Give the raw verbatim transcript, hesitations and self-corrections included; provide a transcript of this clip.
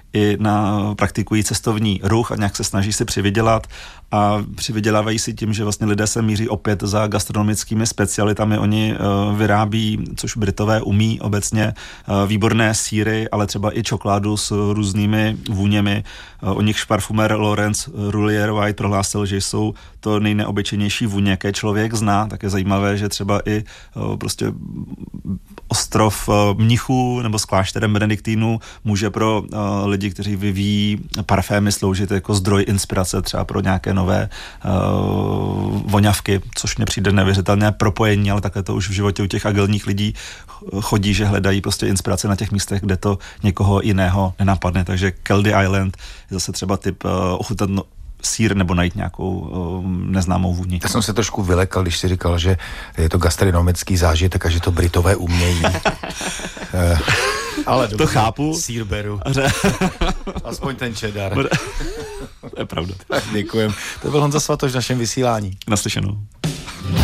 i na praktikují cestovní ruch a nějak se snaží si přivydělat a přivydělávají si tím, že vlastně lidé se míří opět za gastronomickými specialitami. Oni uh, vyrábí, což Britové umí obecně, uh, výborné sýry, ale třeba i čokoládu s různými vůněmi. Uh, o nichž parfumér Laurence Roulier White prohlásil, že jsou to nejneobyčejnější vůně, jaké člověk zná. Tak je zajímavé, že třeba i uh, prostě ostrov uh, mnichů nebo s klášterem benediktínů může pro uh, lidi, kteří vyvíjí parfémy, sloužit jako zdroj inspirace třeba pro nějaké nové uh, voňavky, což mně přijde neuvěřitelné propojení, ale takhle to už v životě u těch agilních lidí chodí, že hledají prostě inspirace na těch místech, kde to někoho jiného nenapadne. Takže Keldy Island je zase třeba typ uh, ochutnat no, sýr nebo najít nějakou um, neznámou vůni. Já jsem se trošku vylekal, když si říkal, že je to gastronomický zážitek a že to Britové umějí. Ale to chápu. Sýr beru. Aspoň ten cheddar. To je pravda. Tak děkujem. To byl Honza Svatoš v našem vysílání. Naslyšenou.